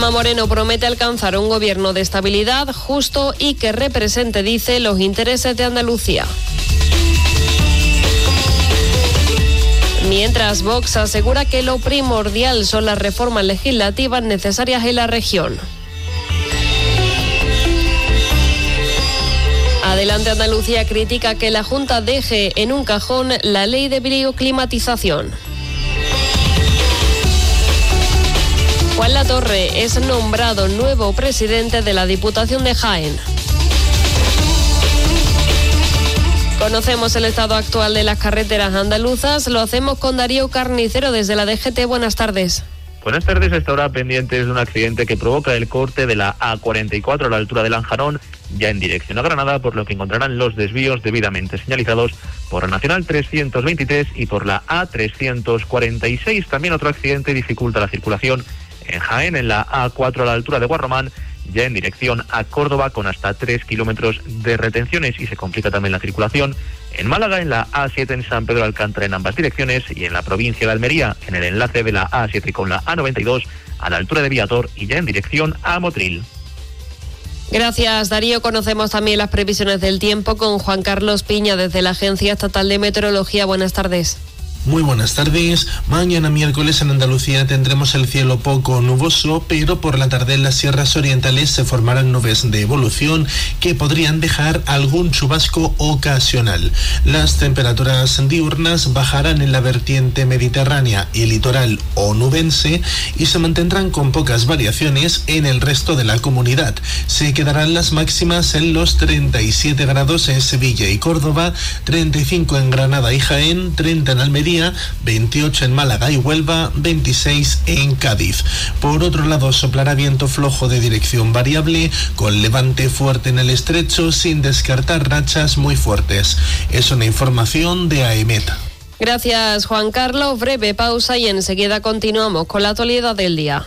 Juanma Moreno promete alcanzar un gobierno de estabilidad justo y que represente, dice, los intereses de Andalucía. Mientras Vox asegura que lo primordial son las reformas legislativas necesarias en la región. Adelante Andalucía critica que la Junta deje en un cajón la ley de bioclimatización. Juan Latorre es nombrado nuevo presidente de la Diputación de Jaén. Conocemos el estado actual de las carreteras andaluzas. Lo hacemos con Darío Carnicero desde la DGT. Buenas tardes. Buenas tardes. Hasta ahora pendientes de un accidente que provoca el corte de la A44 a la altura de Lanjarón, ya en dirección a Granada, por lo que encontrarán los desvíos debidamente señalizados por la Nacional 323 y por la A346. También otro accidente dificulta la circulación en Jaén, en la A4 a la altura de Guarromán, ya en dirección a Córdoba, con hasta 3 kilómetros de retenciones, y se complica también la circulación en Málaga, en la A7 en San Pedro de Alcántara en ambas direcciones, y en la provincia de Almería, en el enlace de la A7 con la A92 a la altura de Viator y ya en dirección a Motril. Gracias, Darío. Conocemos también las previsiones del tiempo con Juan Carlos Piña desde la Agencia Estatal de Meteorología. Buenas tardes. Muy buenas tardes. Mañana miércoles en Andalucía tendremos el cielo poco nuboso, pero por la tarde en las sierras orientales se formarán nubes de evolución que podrían dejar algún chubasco ocasional. Las temperaturas diurnas bajarán en la vertiente mediterránea y litoral onubense y se mantendrán con pocas variaciones en el resto de la comunidad. Se quedarán las máximas en los 37 grados en Sevilla y Córdoba, 35 en Granada y Jaén, 30 en Almería, 28 en Málaga y Huelva, 26 en Cádiz. Por otro lado, soplará viento flojo de dirección variable, con levante fuerte en el estrecho, sin descartar rachas muy fuertes. Es una información de AEMET. Gracias, Juan Carlos. Breve pausa y enseguida continuamos con la actualidad del día.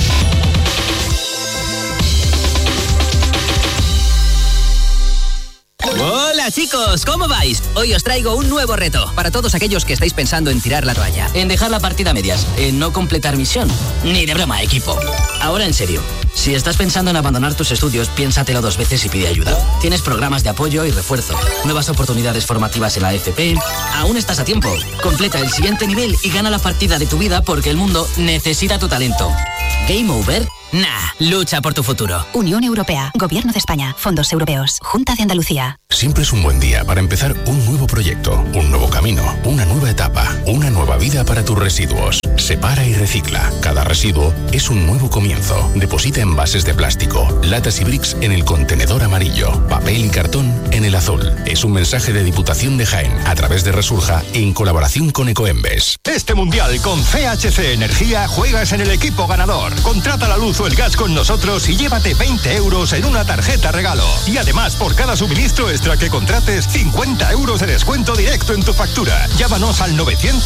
Hola chicos, ¿cómo vais? Hoy os traigo un nuevo reto para todos aquellos que estáis pensando en tirar la toalla, en dejar la partida a medias, en no completar misión. Ni de broma, equipo. Ahora en serio, si estás pensando en abandonar tus estudios, piénsatelo 2 veces y pide ayuda. Tienes programas de apoyo y refuerzo, nuevas oportunidades formativas en la FP. Aún estás a tiempo. Completa el siguiente nivel y gana la partida de tu vida, porque el mundo necesita tu talento. ¿Game over? Nah, lucha por tu futuro. Unión Europea, Gobierno de España, Fondos Europeos, Junta de Andalucía. Siempre es un buen día para empezar un nuevo proyecto, un nuevo camino, una nueva etapa, una nueva vida para tus residuos. Separa y recicla. Cada residuo es un nuevo comienzo. Deposita envases de plástico, latas y bricks en el contenedor amarillo, papel y cartón en el azul. Es un mensaje de Diputación de Jaén a través de Resurja en colaboración con Ecoembes. Este mundial con CHC Energía juegas en el equipo ganador. Contrata la luz o el gas con nosotros y llévate 20 euros en una tarjeta regalo. Y además, por cada suministro extra que contrates, 50 euros de descuento directo en tu factura. Llámanos al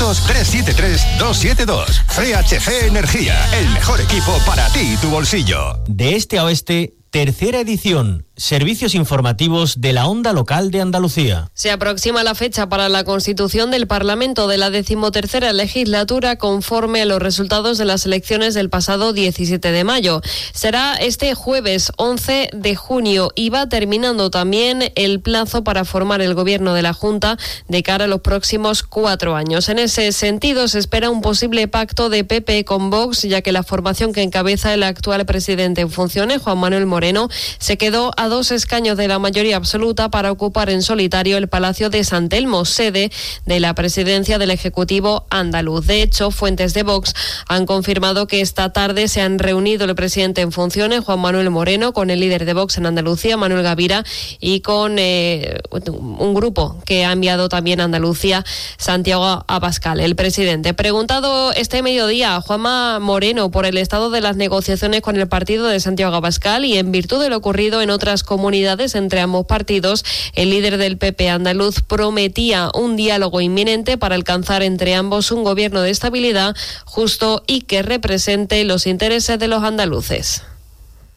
900-373-272. CHC Energía, el mejor equipo para ti y tu bolsillo. De este a oeste, tercera edición. Servicios informativos de la onda local de Andalucía. Se aproxima la fecha para la constitución del Parlamento de la 13ª legislatura conforme a los resultados de las elecciones del pasado 17 de mayo. Será este jueves 11 de junio y va terminando también el plazo para formar el gobierno de la Junta de cara a los próximos 4 años. En ese sentido, se espera un posible pacto de PP con Vox, ya que la formación que encabeza el actual presidente en funciones, Juan Manuel Moreno, se quedó a 2 escaños de la mayoría absoluta para ocupar en solitario el Palacio de San Telmo, sede de la presidencia del Ejecutivo andaluz. De hecho, fuentes de Vox han confirmado que esta tarde se han reunido el presidente en funciones, Juan Manuel Moreno, con el líder de Vox en Andalucía, Manuel Gavira, y con un grupo que ha enviado también a Andalucía, Santiago Abascal, el presidente. Preguntado este mediodía a Juanma Moreno por el estado de las negociaciones con el partido de Santiago Abascal y en virtud de lo ocurrido en otras comunidades entre ambos partidos, el líder del PP andaluz prometía un diálogo inminente para alcanzar entre ambos un gobierno de estabilidad justo y que represente los intereses de los andaluces.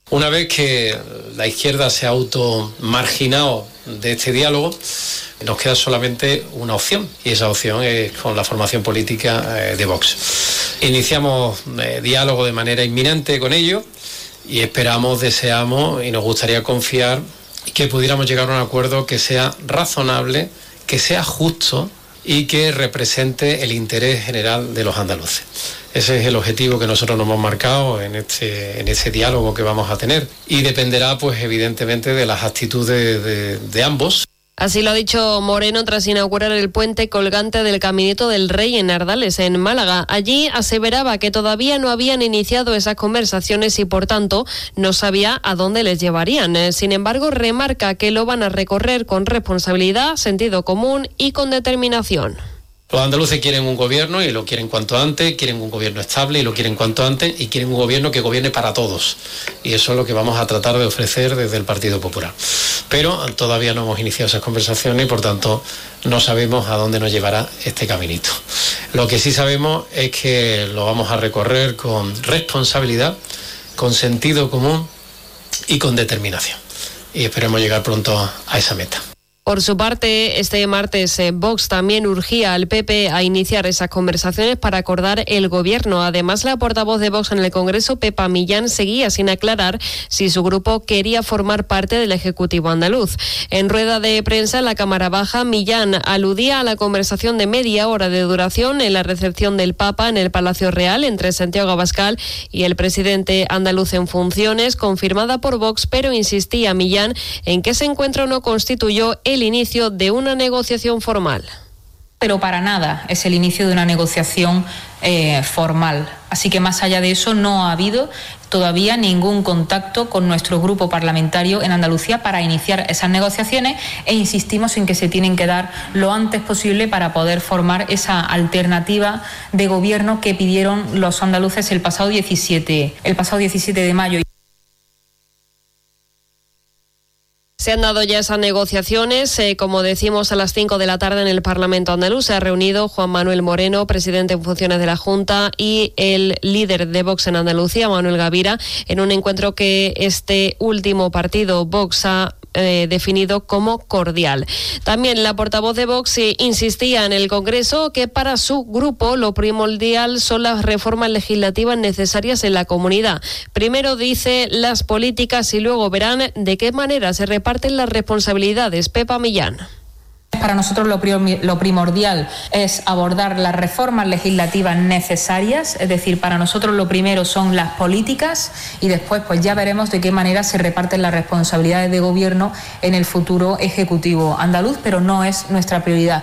Una vez que la izquierda se ha automarginado de este diálogo, nos queda solamente una opción, y esa opción es con la formación política de Vox. Iniciamos diálogo de manera inminente con ellos y esperamos, deseamos y nos gustaría confiar que pudiéramos llegar a un acuerdo que sea razonable, que sea justo y que represente el interés general de los andaluces. Ese es el objetivo que nosotros nos hemos marcado en ese diálogo que vamos a tener, y dependerá pues evidentemente de las actitudes de ambos. Así lo ha dicho Moreno tras inaugurar el puente colgante del Caminito del Rey en Ardales, en Málaga. Allí aseveraba que todavía no habían iniciado esas conversaciones y, por tanto, no sabía a dónde les llevarían. Sin embargo, remarca que lo van a recorrer con responsabilidad, sentido común y con determinación. Los andaluces quieren un gobierno y lo quieren cuanto antes, quieren un gobierno estable y lo quieren cuanto antes, y quieren un gobierno que gobierne para todos. Y eso es lo que vamos a tratar de ofrecer desde el Partido Popular. Pero todavía no hemos iniciado esas conversaciones y, por tanto, no sabemos a dónde nos llevará este caminito. Lo que sí sabemos es que lo vamos a recorrer con responsabilidad, con sentido común y con determinación. Y esperemos llegar pronto a esa meta. Por su parte, este martes Vox también urgía al PP a iniciar esas conversaciones para acordar el gobierno. Además, la portavoz de Vox en el Congreso, Pepa Millán, seguía sin aclarar si su grupo quería formar parte del Ejecutivo andaluz. En rueda de prensa en la Cámara Baja, Millán aludía a la conversación de media hora de duración en la recepción del Papa en el Palacio Real entre Santiago Abascal y el presidente andaluz en funciones, confirmada por Vox, pero insistía Millán en que ese encuentro no constituyó el inicio de una negociación formal. Pero para nada es el inicio de una negociación formal. Así que más allá de eso no ha habido todavía ningún contacto con nuestro grupo parlamentario en Andalucía para iniciar esas negociaciones, e insistimos en que se tienen que dar lo antes posible para poder formar esa alternativa de gobierno que pidieron los andaluces el pasado 17 de mayo. Se han dado ya esas negociaciones, como decimos, a las 5 de la tarde en el Parlamento andaluz. Se ha reunido Juan Manuel Moreno, presidente en funciones de la Junta, y el líder de Vox en Andalucía, Manuel Gavira, en un encuentro que este último partido, Vox, ha definido como cordial. También la portavoz de Vox insistía en el Congreso que para su grupo lo primordial son las reformas legislativas necesarias en la comunidad. Primero, dice, las políticas y luego verán de qué manera se reparten las responsabilidades. Pepa Millán. Para nosotros lo primordial es abordar las reformas legislativas necesarias, es decir, para nosotros lo primero son las políticas, y después pues ya veremos de qué manera se reparten las responsabilidades de gobierno en el futuro Ejecutivo andaluz, pero no es nuestra prioridad.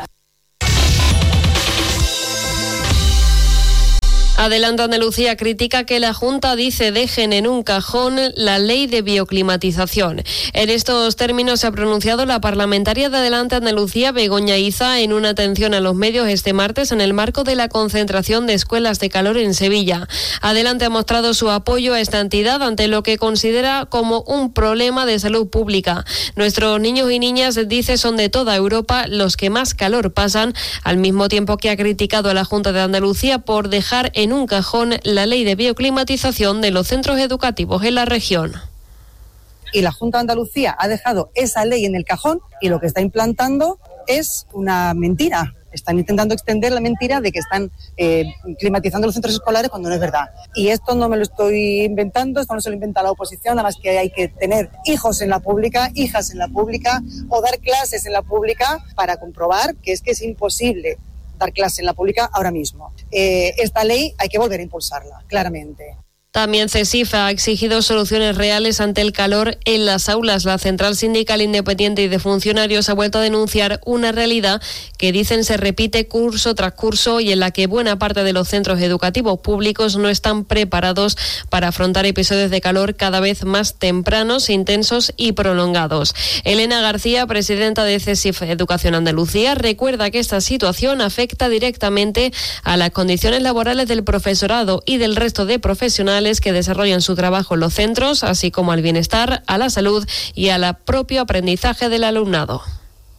Adelante Andalucía critica que la Junta dice dejen en un cajón la ley de bioclimatización. En estos términos se ha pronunciado la parlamentaria de Adelante Andalucía, Begoña Iza, en una atención a los medios este martes en el marco de la concentración de escuelas de calor en Sevilla. Adelante ha mostrado su apoyo a esta entidad ante lo que considera como un problema de salud pública. Nuestros niños y niñas, dice, son de toda Europa los que más calor pasan, al mismo tiempo que ha criticado a la Junta de Andalucía por dejar en un cajón la ley de bioclimatización de los centros educativos en la región. Y la Junta de Andalucía ha dejado esa ley en el cajón y lo que está implantando es una mentira. Están intentando extender la mentira de que están climatizando los centros escolares cuando no es verdad. Y esto no me lo estoy inventando, esto no se lo inventa la oposición, nada más que hay que tener hijos en la pública, hijas en la pública o dar clases en la pública para comprobar que es imposible dar clase en la pública ahora mismo. Esta ley hay que volver a impulsarla, claramente. También CESIF ha exigido soluciones reales ante el calor en las aulas. La Central Sindical Independiente y de Funcionarios ha vuelto a denunciar una realidad que dicen se repite curso tras curso y en la que buena parte de los centros educativos públicos no están preparados para afrontar episodios de calor cada vez más tempranos, intensos y prolongados. Elena García, presidenta de CESIF Educación Andalucía, recuerda que esta situación afecta directamente a las condiciones laborales del profesorado y del resto de profesionales que desarrollan su trabajo en los centros, así como al bienestar, a la salud y al propio aprendizaje del alumnado.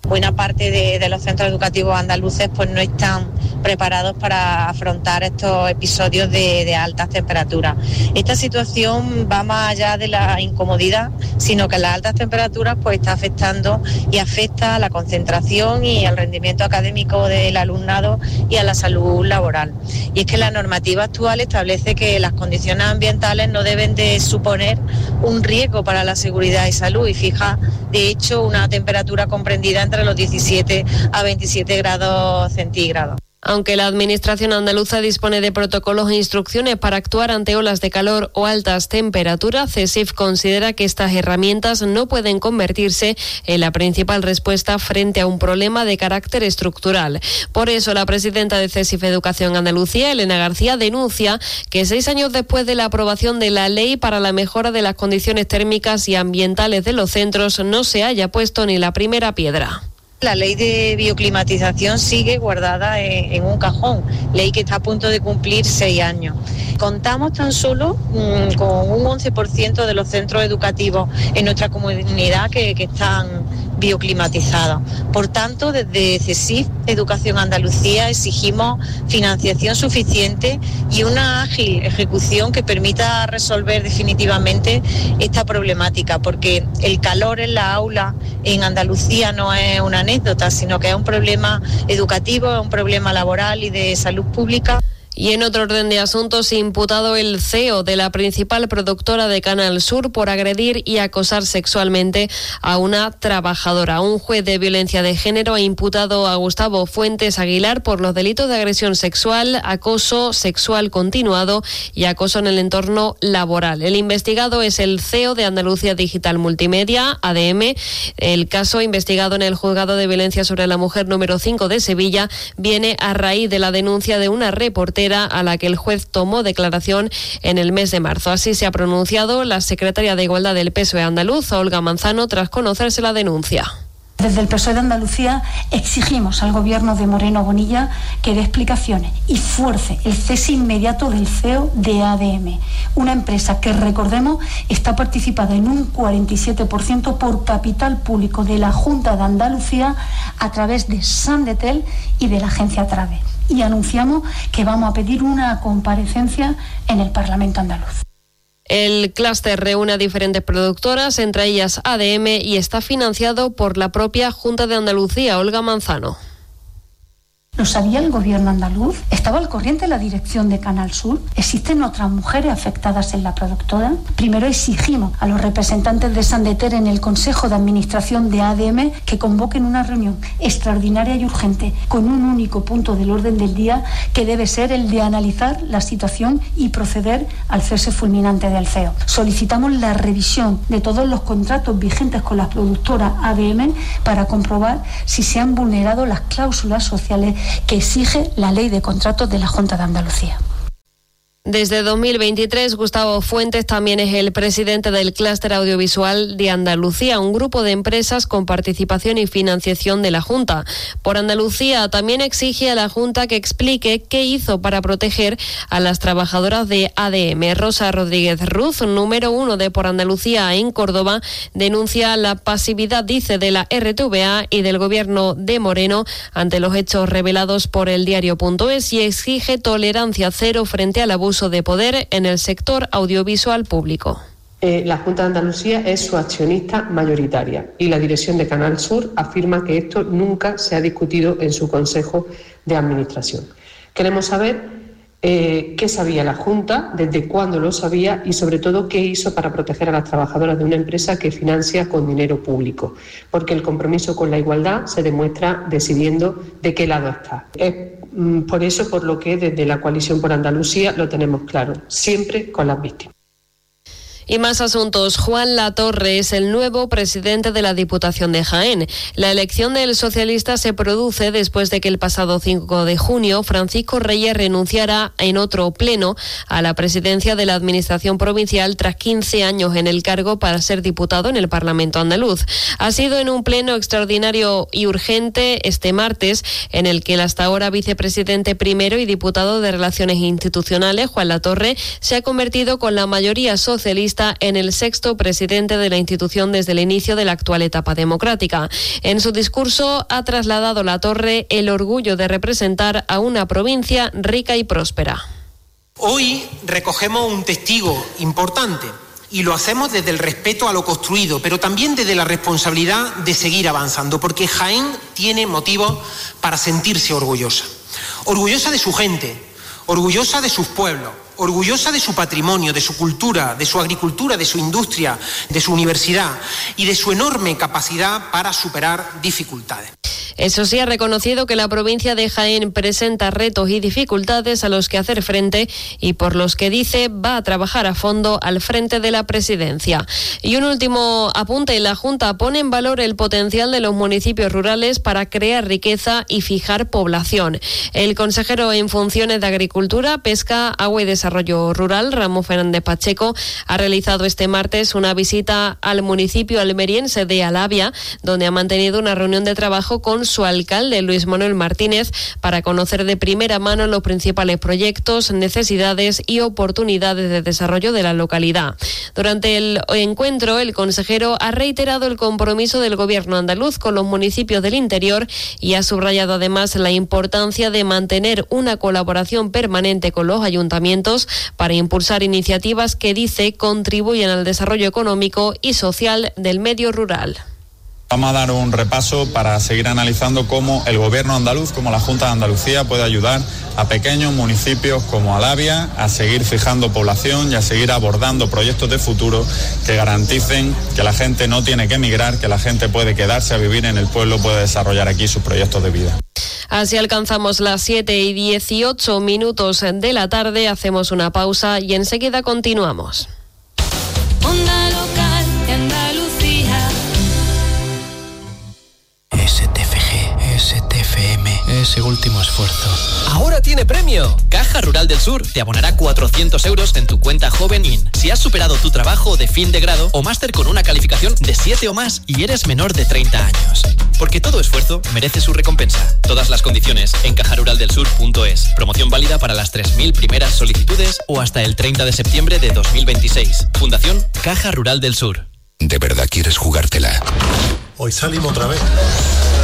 Buena parte de los centros educativos andaluces pues no están preparados para afrontar estos episodios de altas temperaturas. Esta situación va más allá de la incomodidad, sino que las altas temperaturas pues está afectando y afecta a la concentración y al rendimiento académico del alumnado y a la salud laboral. Y es que la normativa actual establece que las condiciones ambientales no deben de suponer un riesgo para la seguridad y salud y fija de hecho una temperatura comprendida entre los 17 a 27 grados centígrados. Aunque la Administración andaluza dispone de protocolos e instrucciones para actuar ante olas de calor o altas temperaturas, CESIF considera que estas herramientas no pueden convertirse en la principal respuesta frente a un problema de carácter estructural. Por eso, la presidenta de CESIF Educación Andalucía, Elena García, denuncia que 6 años después de la aprobación de la ley para la mejora de las condiciones térmicas y ambientales de los centros, no se haya puesto ni la primera piedra. La ley de bioclimatización sigue guardada en un cajón, ley que está a punto de cumplir 6 años. Contamos tan solo con un 11% de los centros educativos en nuestra comunidad que están bioclimatizados. Por tanto, desde CESIF Educación Andalucía exigimos financiación suficiente y una ágil ejecución que permita resolver definitivamente esta problemática, porque el calor en la aula en Andalucía no es una anécdota, sino que es un problema educativo, es un problema laboral y de salud pública. Y en otro orden de asuntos, imputado el CEO de la principal productora de Canal Sur por agredir y acosar sexualmente a una trabajadora. Un juez de violencia de género ha imputado a Gustavo Fuentes Aguilar por los delitos de agresión sexual, acoso sexual continuado y acoso en el entorno laboral. El investigado es el CEO de Andalucía Digital Multimedia, ADM. El caso, investigado en el Juzgado de Violencia sobre la Mujer número 5 de Sevilla, viene a raíz de la denuncia de una reportera a la que el juez tomó declaración en el mes de marzo. Así se ha pronunciado la secretaria de Igualdad del PSOE andaluz, Olga Manzano, tras conocerse la denuncia. Desde el PSOE de Andalucía exigimos al gobierno de Moreno Bonilla que dé explicaciones y fuerce el cese inmediato del CEO de ADM, una empresa que, recordemos, está participada en un 47% por capital público de la Junta de Andalucía a través de Sandetel y de la agencia Trave. Y anunciamos que vamos a pedir una comparecencia en el Parlamento andaluz. El clúster reúne a diferentes productoras, entre ellas ADM, y está financiado por la propia Junta de Andalucía. Olga Manzano. ¿Lo sabía el gobierno andaluz? ¿Estaba al corriente la dirección de Canal Sur? ¿Existen otras mujeres afectadas en la productora? Primero exigimos a los representantes de Sandeter en el Consejo de Administración de ADM que convoquen una reunión extraordinaria y urgente con un único punto del orden del día que debe ser el de analizar la situación y proceder al cese fulminante del CEO. Solicitamos la revisión de todos los contratos vigentes con la productora ADM para comprobar si se han vulnerado las cláusulas sociales que exige la Ley de Contratos de la Junta de Andalucía. Desde 2023, Gustavo Fuentes también es el presidente del Clúster Audiovisual de Andalucía, un grupo de empresas con participación y financiación de la Junta. Por Andalucía también exige a la Junta que explique qué hizo para proteger a las trabajadoras de ADM. Rosa Rodríguez Ruz, número 1 de Por Andalucía en Córdoba, denuncia la pasividad, dice, de la RTVA y del gobierno de Moreno ante los hechos revelados por el diario.es y exige tolerancia cero frente al abuso de poder en el sector audiovisual público. La Junta de Andalucía es su accionista mayoritaria y la dirección de Canal Sur afirma que esto nunca se ha discutido en su Consejo de Administración. Queremos saber qué sabía la Junta, desde cuándo lo sabía y sobre todo qué hizo para proteger a las trabajadoras de una empresa que financia con dinero público, porque el compromiso con la igualdad se demuestra decidiendo de qué lado está. Es por eso por lo que desde la Coalición por Andalucía lo tenemos claro, siempre con las víctimas. Y más asuntos. Juan Latorre es el nuevo presidente de la Diputación de Jaén. La elección del socialista se produce después de que el pasado 5 de junio Francisco Reyes renunciara en otro pleno a la presidencia de la Administración provincial tras 15 años en el cargo para ser diputado en el Parlamento andaluz. Ha sido en un pleno extraordinario y urgente este martes en el que el hasta ahora vicepresidente primero y diputado de Relaciones Institucionales, Juan Latorre, se ha convertido con la mayoría socialista socialista en el sexto presidente de la institución desde el inicio de la actual etapa democrática. En su discurso ha trasladado Latorre el orgullo de representar a una provincia rica y próspera. Hoy recogemos un testigo importante y lo hacemos desde el respeto a lo construido, pero también desde la responsabilidad de seguir avanzando, porque Jaén tiene motivos para sentirse orgullosa. Orgullosa de su gente, orgullosa de sus pueblos, orgullosa de su patrimonio, de su cultura, de su agricultura, de su industria, de su universidad y de su enorme capacidad para superar dificultades. Eso sí, ha reconocido que la provincia de Jaén presenta retos y dificultades a los que hacer frente y por los que dice va a trabajar a fondo al frente de la presidencia. Y un último apunte, la Junta pone en valor el potencial de los municipios rurales para crear riqueza y fijar población. El consejero en funciones de Agricultura, Pesca, Agua y Desarrollo Rural, Ramón Fernández Pacheco, ha realizado este martes una visita al municipio almeriense de Alavia, donde ha mantenido una reunión de trabajo con su alcalde, Luis Manuel Martínez, para conocer de primera mano los principales proyectos, necesidades y oportunidades de desarrollo de la localidad. Durante el encuentro, el consejero ha reiterado el compromiso del gobierno andaluz con los municipios del interior y ha subrayado además la importancia de mantener una colaboración permanente con los ayuntamientos para impulsar iniciativas que, dice, contribuyen al desarrollo económico y social del medio rural. Vamos a dar un repaso para seguir analizando cómo el gobierno andaluz, como la Junta de Andalucía, puede ayudar a pequeños municipios como Alavia a seguir fijando población y a seguir abordando proyectos de futuro que garanticen que la gente no tiene que emigrar, que la gente puede quedarse a vivir en el pueblo, puede desarrollar aquí sus proyectos de vida. Así alcanzamos las 7:18 de la tarde, hacemos una pausa y enseguida continuamos. Onda local de Andalucía. STFM, ese último esfuerzo. ¡Ahora tiene premio! Caja Rural del Sur te abonará 400 euros en tu cuenta Joven IN si has superado tu trabajo de fin de grado o máster con una calificación de 7 o más y eres menor de 30 años. Porque todo esfuerzo merece su recompensa. Todas las condiciones en cajaruraldelsur.es. Promoción válida para las 3.000 primeras solicitudes o hasta el 30 de septiembre de 2026. Fundación Caja Rural del Sur. ¿De verdad quieres jugártela? Hoy salimos otra vez.